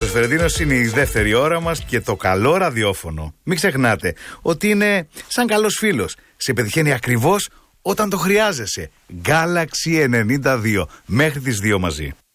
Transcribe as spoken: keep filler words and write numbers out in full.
Φερεντίνος, είναι η δεύτερη ώρα μας και το καλό ραδιόφωνο. Μην ξεχνάτε ότι είναι σαν καλός φίλος. Σε πετυχαίνει ακριβώς όταν το χρειάζεσαι. Galaxy ενενήντα δύο. Μέχρι τις δύο μαζί.